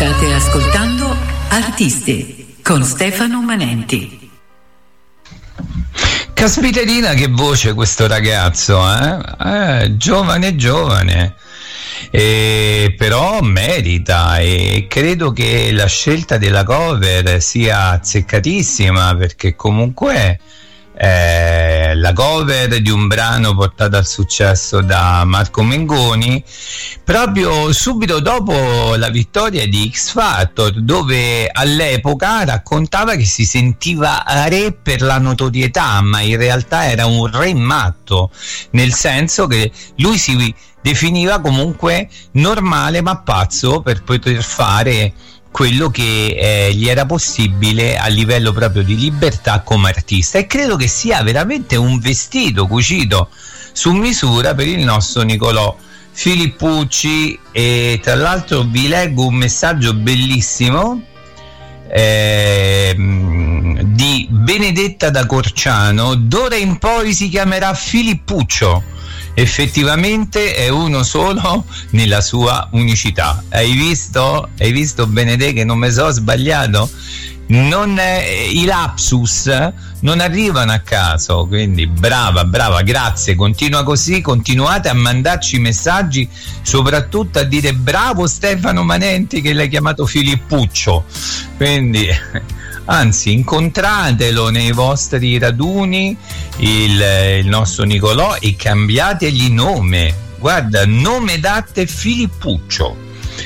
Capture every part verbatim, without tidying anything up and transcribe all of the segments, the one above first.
State ascoltando Artiste con Stefano Manenti. Caspiterina, che voce questo ragazzo, eh? Eh, giovane giovane, e però merita, e credo che la scelta della cover sia azzeccatissima, perché comunque eh, la cover di un brano portato al successo da Marco Mengoni proprio subito dopo la vittoria di X Factor, dove all'epoca raccontava che si sentiva re per la notorietà, ma in realtà era un re matto, nel senso che lui si definiva comunque normale ma pazzo per poter fare quello che eh, gli era possibile a livello proprio di libertà come artista, e credo che sia veramente un vestito cucito su misura per il nostro Nicolò Filippucci. E tra l'altro vi leggo un messaggio bellissimo eh, di Benedetta da Corciano: d'ora in poi si chiamerà Filippuccio, effettivamente è uno solo nella sua unicità. Hai visto? Hai visto, Benedetta, che non mi sono sbagliato? Non è, i lapsus non arrivano a caso, quindi brava, brava, grazie, continua così, continuate a mandarci messaggi, soprattutto a dire bravo Stefano Manenti che l'hai chiamato Filippuccio, quindi anzi incontratelo nei vostri raduni il, il nostro Nicolò e cambiategli nome, guarda, nome d'arte Filippuccio.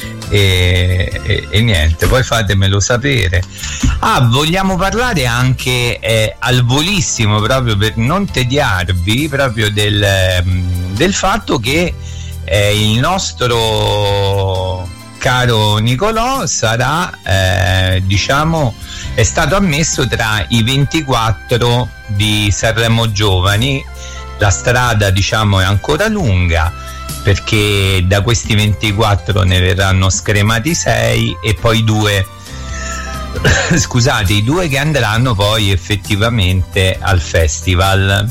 E, e, e niente, poi fatemelo sapere. Ah, vogliamo parlare anche eh, al volissimo, proprio per non tediarvi, proprio del, del fatto che eh, il nostro caro Nicolò sarà eh, diciamo è stato ammesso tra i ventiquattro di Sanremo Giovani. La strada, diciamo, è ancora lunga, perché da questi ventiquattro ne verranno scremati sei, e poi due scusate, i due che andranno poi effettivamente al festival,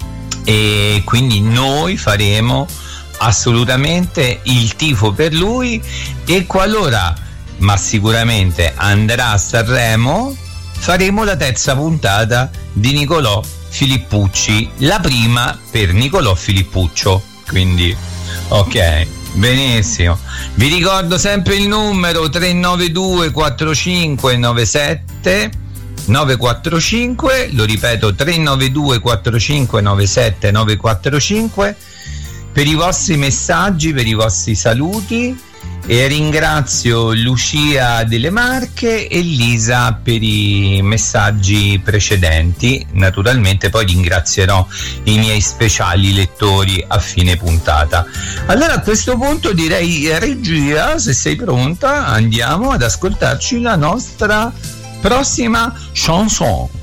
e quindi noi faremo assolutamente il tifo per lui, e qualora, ma sicuramente andrà a Sanremo, faremo la terza puntata di Nicolò Filippucci, la prima per Nicolò Filippuccio, quindi ok, benissimo. Vi ricordo sempre il numero tre nove due quattro cinque nove sette nove quattro cinque, lo ripeto, tre nove due quattro cinque nove sette nove quattro cinque, per i vostri messaggi, per i vostri saluti, e ringrazio Lucia delle Marche e Lisa per i messaggi precedenti. Naturalmente poi ringrazierò i miei speciali lettori a fine puntata. Allora, a questo punto direi, regia, se sei pronta, andiamo ad ascoltarci la nostra prossima chanson.